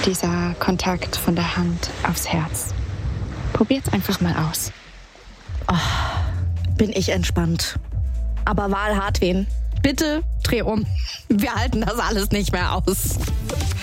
dieser Kontakt von der Hand aufs Herz. Probiert's einfach mal aus. Bin ich entspannt. Aber Val Hartwin, bitte dreh um. Wir halten das alles nicht mehr aus.